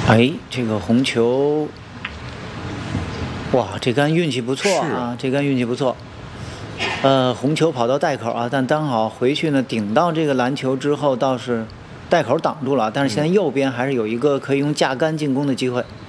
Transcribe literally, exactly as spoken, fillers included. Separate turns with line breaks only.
哎，这个红球，哇，这杆运气不错啊，这杆运气不错。呃，红球跑到袋口啊，但刚好回去呢，顶到这个篮球之后，倒是袋口挡住了，但是现在右边还是有一个可以用架杆进攻的机会。嗯